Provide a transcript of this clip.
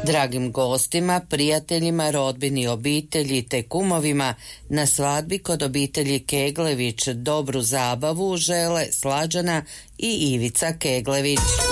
Dragim gostima, prijateljima, rodbini, obitelji te kumovima na svadbi kod obitelji Keglević dobru zabavu žele Slađana i Ivica Keglević.